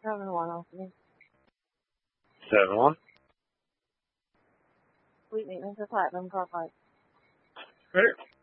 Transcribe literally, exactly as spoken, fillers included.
Seven one off me. Seven one. Fleet maintenance at Platinum, car five. Right.